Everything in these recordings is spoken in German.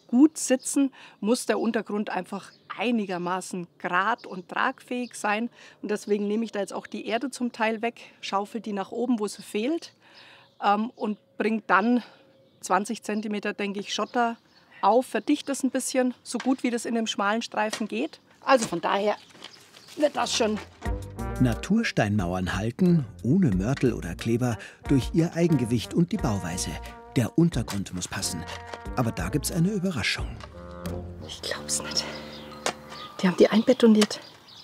gut sitzen, muss der Untergrund einfach einigermaßen gerad und tragfähig sein. Und deswegen nehme ich da jetzt auch die Erde zum Teil weg, schaufel die nach oben, wo sie fehlt, und bringe dann 20 cm, denke ich, Schotter auf, verdichte es ein bisschen, so gut wie das in dem schmalen Streifen geht. Also von daher wird das schon. Natursteinmauern halten, ohne Mörtel oder Kleber, durch ihr Eigengewicht und die Bauweise. Der Untergrund muss passen. Aber da gibt's eine Überraschung. Ich glaub's nicht. Die haben die einbetoniert.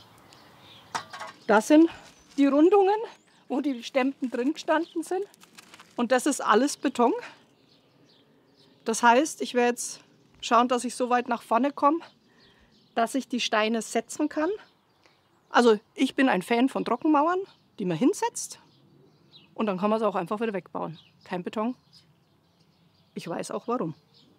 Das sind die Rundungen, wo die Stempen drin gestanden sind. Und das ist alles Beton. Das heißt, ich werde jetzt schauen, dass ich so weit nach vorne komme, dass ich die Steine setzen kann. Also ich bin ein Fan von Trockenmauern, die man hinsetzt. Und dann kann man es auch einfach wieder wegbauen. Kein Beton. Ich weiß auch warum.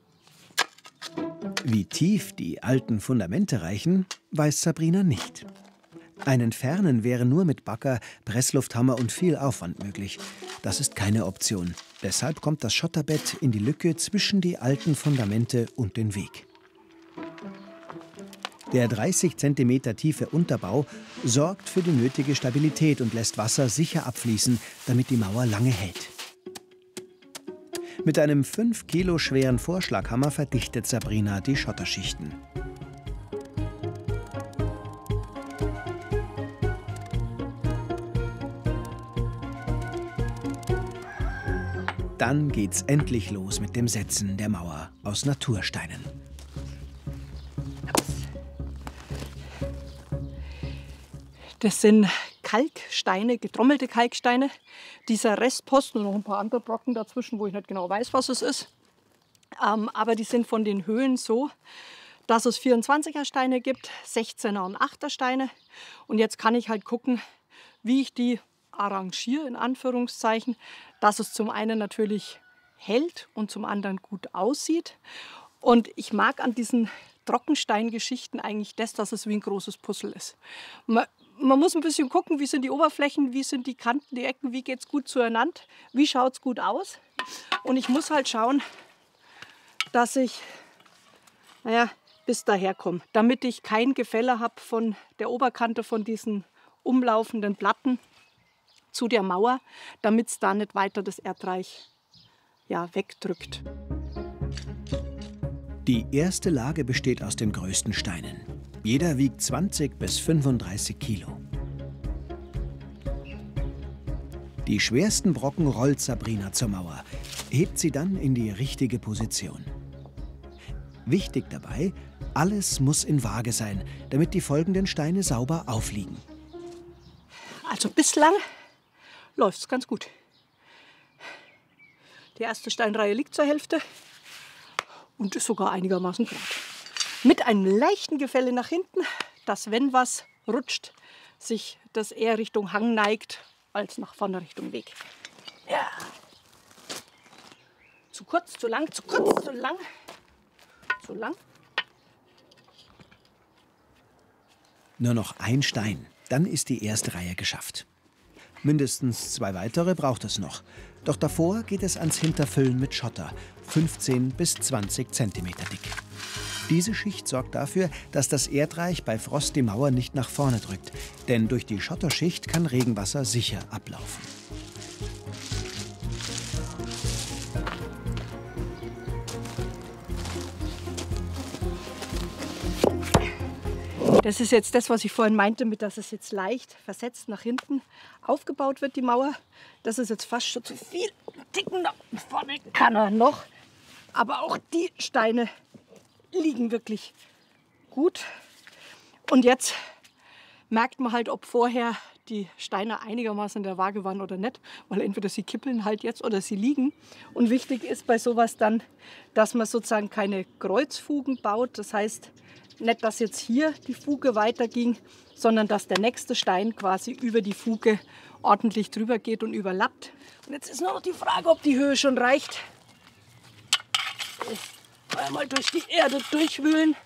Wie tief die alten Fundamente reichen, weiß Sabrina nicht. Ein Entfernen wäre nur mit Bagger, Presslufthammer und viel Aufwand möglich. Das ist keine Option. Deshalb kommt das Schotterbett in die Lücke zwischen die alten Fundamente und den Weg. Der 30 cm tiefe Unterbau sorgt für die nötige Stabilität und lässt Wasser sicher abfließen, damit die Mauer lange hält. Mit einem 5 Kilo schweren Vorschlaghammer verdichtet Sabrina die Schotterschichten. Dann geht's endlich los mit dem Setzen der Mauer aus Natursteinen. Das sind Kalksteine, getrommelte Kalksteine. Dieser Restposten und noch ein paar andere Brocken dazwischen, wo ich nicht genau weiß, was es ist. Aber die sind von den Höhen so, dass es 24er Steine gibt, 16er und 8er Steine. Und jetzt kann ich halt gucken, wie ich die arrangiere, in Anführungszeichen, dass es zum einen natürlich hält und zum anderen gut aussieht. Und ich mag an diesen Trockensteingeschichten eigentlich das, dass es wie ein großes Puzzle ist. Man muss ein bisschen gucken, wie sind die Oberflächen, wie sind die Kanten, die Ecken, wie geht es gut zueinander, wie schaut es gut aus. Und ich muss halt schauen, dass ich bis daher komme, damit ich kein Gefälle habe von der Oberkante von diesen umlaufenden Platten zu der Mauer, damit es da nicht weiter das Erdreich wegdrückt. Die erste Lage besteht aus den größten Steinen. Jeder wiegt 20 bis 35 Kilo. Die schwersten Brocken rollt Sabrina zur Mauer, hebt sie dann in die richtige Position. Wichtig dabei, alles muss in Waage sein, damit die folgenden Steine sauber aufliegen. Also bislang läuft es ganz gut. Die erste Steinreihe liegt zur Hälfte und ist sogar einigermaßen gerade. Mit einem leichten Gefälle nach hinten, dass, wenn was rutscht, sich das eher Richtung Hang neigt, als nach vorne Richtung Weg. Ja. Zu kurz, zu lang, zu kurz, zu lang. Zu lang. Nur noch ein Stein, dann ist die erste Reihe geschafft. Mindestens 2 weitere braucht es noch. Doch davor geht es ans Hinterfüllen mit Schotter, 15 bis 20 cm dick. Diese Schicht sorgt dafür, dass das Erdreich bei Frost die Mauer nicht nach vorne drückt. Denn durch die Schotterschicht kann Regenwasser sicher ablaufen. Das ist jetzt das, was ich vorhin meinte, mit dass es jetzt leicht versetzt nach hinten aufgebaut wird, die Mauer. Das ist jetzt fast schon zu viel. Ticken nach vorne kann er noch. Aber auch die Steine liegen wirklich gut. Und jetzt merkt man halt, ob vorher die Steine einigermaßen in der Waage waren oder nicht. Weil entweder sie kippeln halt jetzt oder sie liegen. Und wichtig ist bei sowas dann, dass man sozusagen keine Kreuzfugen baut. Das heißt, nicht, dass jetzt hier die Fuge weiterging, sondern dass der nächste Stein quasi über die Fuge ordentlich drüber geht und überlappt. Und jetzt ist nur noch die Frage, ob die Höhe schon reicht. Einmal durch die Erde durchwühlen.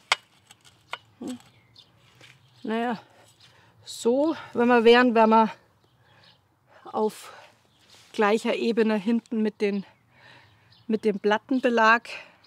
Naja, so, wenn wir wären wir auf gleicher Ebene hinten mit dem Plattenbelag.